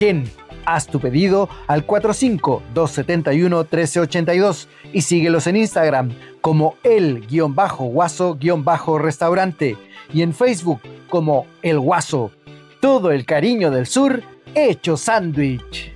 Haz tu pedido al 45-271-1382 y síguelos en Instagram como el-guaso-restaurante y en Facebook como El Guaso. Todo el cariño del sur hecho sándwich.